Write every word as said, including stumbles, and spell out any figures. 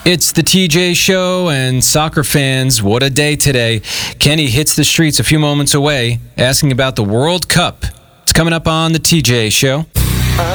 It's the T J Show, and soccer fans, what a day today. Kenny hits the streets a few moments away asking about the World Cup. It's coming up on the T J Show.